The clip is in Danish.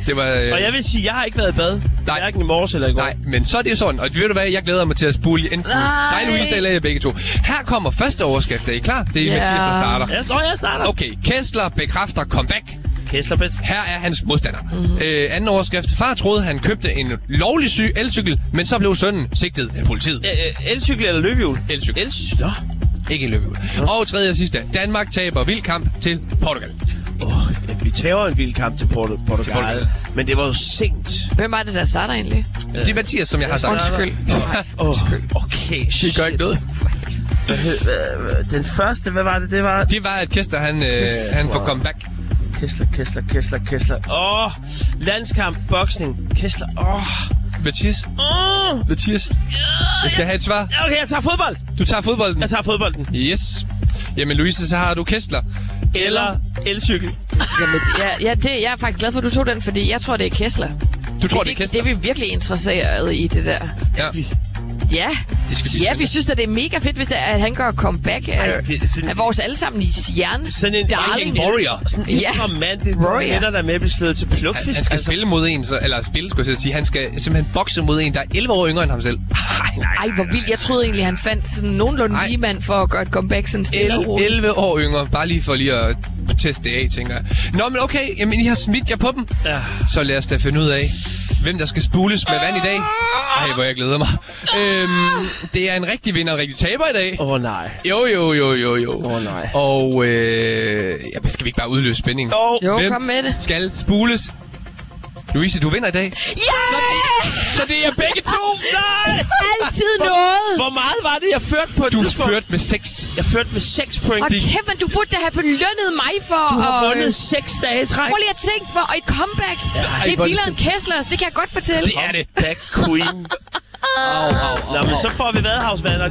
Det var, Og jeg vil sige, jeg har ikke været i bad. Hverken i morges eller i går. Nej, men så er det jo sådan. Og ved du hvad, jeg glæder mig til at spule enten dig, Louise, eller jeg begge to. Her kommer første overskrift. Er I klar? Det er Mathias, der starter. Jeg starter. Okay, Kessler bekræfter comeback. Kessler. Her er hans modstander. Anden overskrift. Far troede, han købte en lovlig elcykel, men så blev sønnen sigtet af politiet. Elcykel eller løbehjul? Elcykel. Ikke en løbehjul. Og tredje og sidste. Danmark taber vild kamp til Portugal. Vi tager en vild kamp til Portugal. Men det var jo sent. Hvem var det, der starter egentlig? Det er Mathias, som jeg har sagt. Undskyld. Okay, shit. Det gør ikke noget. Den første, hvad var det? Det var, at Kessler, han får comeback. Kessler. Landskamp, boksning. Kessler. Mathias? Mathias? Jeg skal have et svar. Okay, jeg tager fodbold. Du tager fodbolden? Jeg tager fodbolden. Yes. Jamen, Louise, så har du Kessler. Eller elcykel. Jamen, jeg er faktisk glad for, at du tog den, fordi jeg tror, det er Kessler. Du tror, det er Kessler? Det er vi virkelig interesseret i, det der. Ja. Ja, vi synes, at det er mega fedt, hvis det er, at han gør comeback af vores allesammen i stjerne. Sådan en darling warrior. Sådan en romantisk warrior, der er med at blive slået til plukfisk. Han skal spille mod en, skulle jeg sige. Han skal simpelthen bokse mod en, der er 11 år yngre end ham selv. Ej, hvor vildt. Jeg troede egentlig, han fandt sådan nogenlunde lige mand for at gøre et comeback sådan stille og roligt. 11 år yngre. Bare lige for at teste det af, tænker jeg. Nå, men okay. Jamen, I har smidt jer på dem. Ja. Så lad os da finde ud af, hvem der skal spules med vand i dag. Ej, hvor jeg glæder mig. Det er en rigtig vinder og en rigtig taber i dag. Nej. Jo. Nej. Og skal vi ikke bare udløse spændingen? Jo, kom med det. Skal spules. Louise, du vinder i dag. Så det er begge to. Nej! Altid noget. Hvor meget var det, jeg førte på et tidspunkt? Du førte med 6. Jeg førte med 6 point. Og kæft, men du burde da have belønnet mig for... Du har vundet 6 dage i træk. Prøv lige at tænke på et comeback. Det er vildere end Kesslers, det kan jeg godt fortælle. Det er det. Back queen. Nå, men så får vi Vadehavsvand.